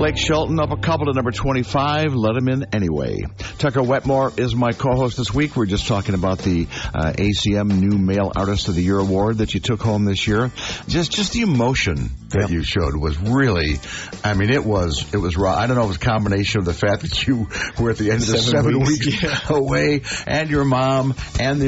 Blake Shelton up a couple to number 25. Let him in anyway. Tucker Wetmore is my co-host this week. We're just talking about the ACM New Male Artist of the Year award that you took home this year. Just the emotion that you showed was really, I mean, it was raw. I don't know if it was a combination of the fact that you were at the end of the 7 weeks away, and your mom, and the